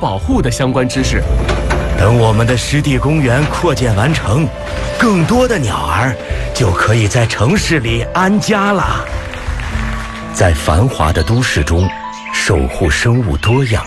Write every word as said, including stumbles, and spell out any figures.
保护的相关知识。 等我们的湿地公园扩建完成，更多的鸟儿就可以在城市里安家了。在繁华的都市中，守护生物多样